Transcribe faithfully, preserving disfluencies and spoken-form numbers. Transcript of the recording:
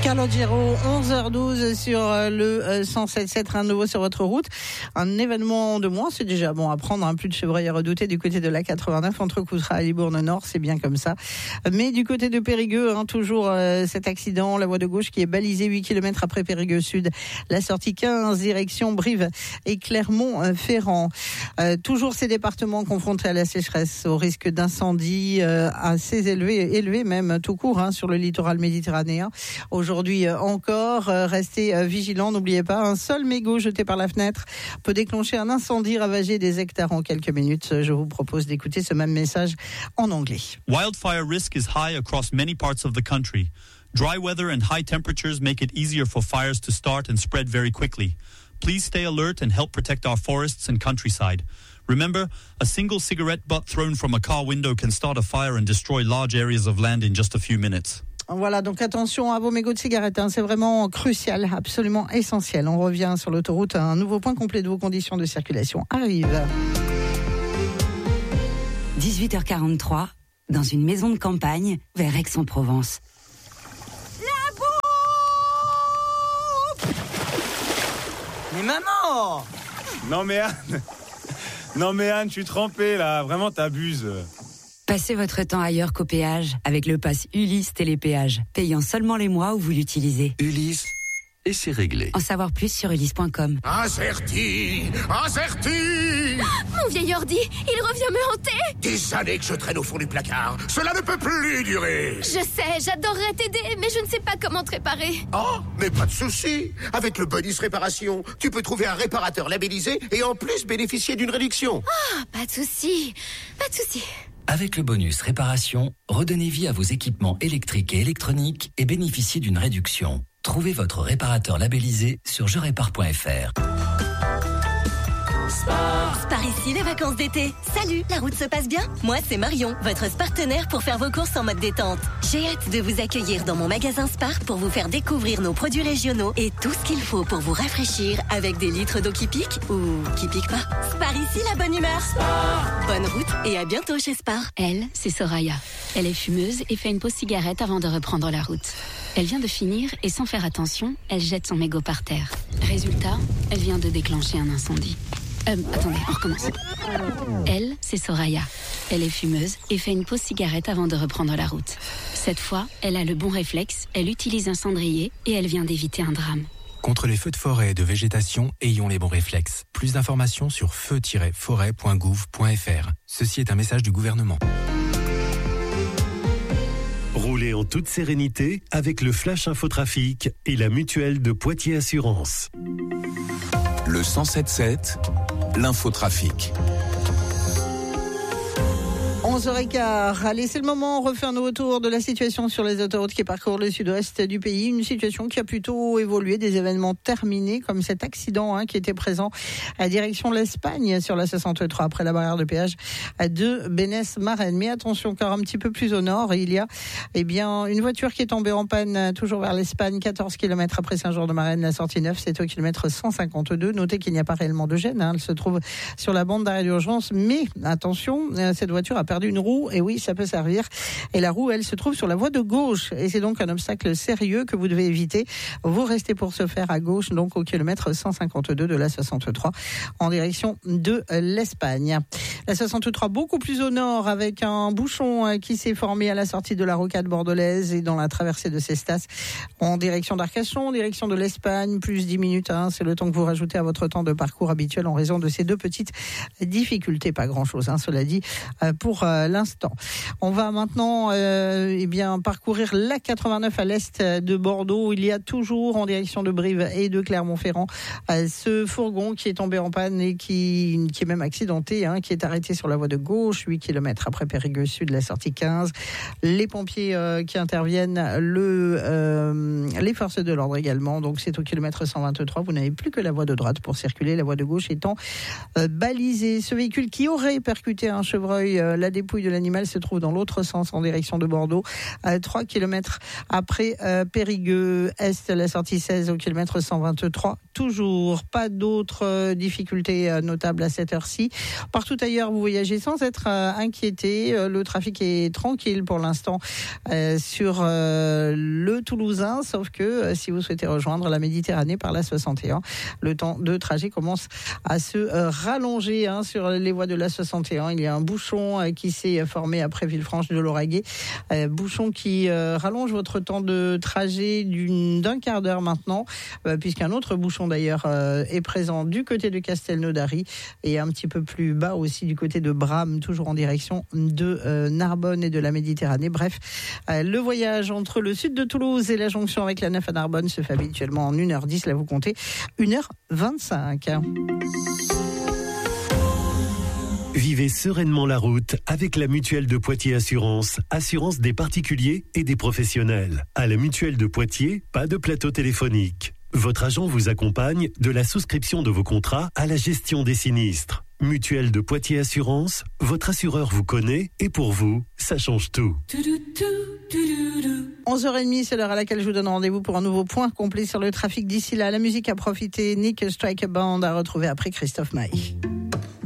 Calogero, onze heures douze sur le cent sept sept, rien de nouveau sur votre route. Un événement de moins, c'est déjà bon à prendre, hein, plus de chevreuils à redouter du côté de l'A quatre-vingt-neuf entre Coutras et Libourne-Nord, c'est bien comme ça. Mais du côté de Périgueux, hein, toujours euh, cet accident, la voie de gauche qui est balisée huit kilomètres après Périgueux Sud, la sortie quinze, direction Brive et Clermont-Ferrand. Euh, toujours ces départements confrontés à la sécheresse, au risque d'incendie euh, assez élevé, élevé même tout court, hein, sur le littoral méditerranéen. Aujourd'hui, Aujourd'hui encore, restez vigilants, n'oubliez pas, un seul mégot jeté par la fenêtre peut déclencher un incendie, ravager des hectares en quelques minutes. Je vous propose d'écouter ce même message en anglais. Wildfire risk is high across many parts of the country. Dry weather and high temperatures make it easier for fires to start and spread very quickly. Please stay alert and help protect our forests and countryside. Remember, a single cigarette butt thrown from a car window can start a fire and destroy large areas of land in just a few minutes. Voilà, donc attention à vos mégots de cigarettes, hein, c'est vraiment crucial, absolument essentiel. On revient sur l'autoroute, un nouveau point complet de vos conditions de circulation arrive. dix-huit heures quarante-trois, dans une maison de campagne, vers Aix-en-Provence. La bouffe! Mais maman! Non mais Anne, non mais Anne, je suis trempé là, vraiment t'abuses. Passez votre temps ailleurs qu'au péage avec le pass Ulysse Télépéage, payant seulement les mois où vous l'utilisez. Ulysse, et c'est réglé. En savoir plus sur ulysse point com. Incerti, incerti. Mon vieil ordi, il revient me hanter. Des années que je traîne au fond du placard. Cela ne peut plus durer. Je sais, j'adorerais t'aider, mais je ne sais pas comment te réparer. Oh, mais pas de souci. Avec le bonus réparation, tu peux trouver un réparateur labellisé et en plus bénéficier d'une réduction. Ah, oh, pas de souci, pas de souci. Avec le bonus réparation, redonnez vie à vos équipements électriques et électroniques et bénéficiez d'une réduction. Trouvez votre réparateur labellisé sur je répare point f r. Sport. Par ici, les vacances d'été. Salut, la route se passe bien? Moi, c'est Marion, votre partenaire pour faire vos courses en mode détente. J'ai hâte de vous accueillir dans mon magasin Spar pour vous faire découvrir nos produits régionaux et tout ce qu'il faut pour vous rafraîchir avec des litres d'eau qui piquent ou qui piquent pas. Spar ici, la bonne humeur. Spar. Bonne route et à bientôt chez Spar. Elle, c'est Soraya. Elle est fumeuse et fait une pause cigarette avant de reprendre la route. Elle vient de finir et sans faire attention, elle jette son mégot par terre. Résultat, elle vient de déclencher un incendie. Euh, attendez, on recommence. Elle, c'est Soraya. Elle est fumeuse et fait une pause cigarette avant de reprendre la route. Cette fois, elle a le bon réflexe, elle utilise un cendrier et elle vient d'éviter un drame. Contre les feux de forêt et de végétation, ayons les bons réflexes. Plus d'informations sur feu tiret forêt point gouv point f r. Ceci est un message du gouvernement. Roulez en toute sérénité avec le Flash Infotrafic et la mutuelle de Poitiers Assurance. Le cent sept sept, l'infotrafic. onze heures quinze. Allez, c'est le moment. On refait un nouveau tour de la situation sur les autoroutes qui parcourent le sud-ouest du pays. Une situation qui a plutôt évolué, des événements terminés, comme cet accident hein, qui était présent à direction de l'Espagne sur la soixante-trois après la barrière de péage de Bénès-Marennes. Mais attention, encore un petit peu plus au nord, il y a eh bien, une voiture qui est tombée en panne toujours vers l'Espagne, quatorze kilomètres après Saint-Jean-de-Marennes. La sortie neuf, c'est au kilomètre cent cinquante-deux. Notez qu'il n'y a pas réellement de gêne. Hein. Elle se trouve sur la bande d'arrêt d'urgence. Mais attention, cette voiture a perdu une roue, et oui, ça peut servir. Et la roue, elle se trouve sur la voie de gauche. Et c'est donc un obstacle sérieux que vous devez éviter. Vous restez pour ce faire à gauche, donc au kilomètre cent cinquante-deux de la soixante-trois, en direction de l'Espagne. La soixante-trois, beaucoup plus au nord, avec un bouchon qui s'est formé à la sortie de la rocade bordelaise et dans la traversée de Cestas, en direction d'Arcachon, en direction de l'Espagne, plus dix minutes. Hein, c'est le temps que vous rajoutez à votre temps de parcours habituel en raison de ces deux petites difficultés. Pas grand-chose, hein, cela dit, pour euh, l'instant. On va maintenant euh, eh bien, parcourir l'A quatre-vingt-neuf à l'est de Bordeaux. Il y a toujours en direction de Brive et de Clermont-Ferrand euh, ce fourgon qui est tombé en panne et qui, qui est même accidenté, hein, qui est arrêté sur la voie de gauche, huit kilomètres après Périgueux Sud, la sortie quinze. Les pompiers euh, qui interviennent, le, euh, les forces de l'ordre également. Donc c'est au kilomètre cent vingt-trois. Vous n'avez plus que la voie de droite pour circuler, la voie de gauche étant euh, balisée. Ce véhicule qui aurait percuté un chevreuil euh, l'a débouché dépouille de l'animal se trouve dans l'autre sens, en direction de Bordeaux, à trois kilomètres après euh, Périgueux Est, la sortie seize au kilomètre cent vingt-trois. Toujours pas d'autres euh, difficultés euh, notables à cette heure-ci. Partout ailleurs, vous voyagez sans être euh, inquiété. Euh, le trafic est tranquille pour l'instant euh, sur euh, le Toulousain, sauf que euh, si vous souhaitez rejoindre la Méditerranée par la soixante et un, le temps de trajet commence à se euh, rallonger hein, sur les voies de la soixante et un. Il y a un bouchon euh, qui s'est formé après Villefranche de Lauragais, euh, bouchon qui euh, rallonge votre temps de trajet d'une, d'un quart d'heure maintenant, euh, puisqu'un autre bouchon d'ailleurs euh, est présent du côté de Castelnaudary et un petit peu plus bas aussi du côté de Bram, toujours en direction de euh, Narbonne et de la Méditerranée. Bref, euh, le voyage entre le sud de Toulouse et la jonction avec la neuf à Narbonne se fait habituellement en une heure dix, là vous comptez une heure vingt-cinq. Vivez sereinement la route avec la Mutuelle de Poitiers Assurance, assurance des particuliers et des professionnels. À la Mutuelle de Poitiers, pas de plateau téléphonique. Votre agent vous accompagne de la souscription de vos contrats à la gestion des sinistres. Mutuelle de Poitiers Assurance, votre assureur vous connaît et pour vous, ça change tout. onze heures trente, c'est l'heure à laquelle je vous donne rendez-vous pour un nouveau point complet sur le trafic. D'ici là, la musique à profiter, Nick Striker Band à retrouver après Christophe Maé.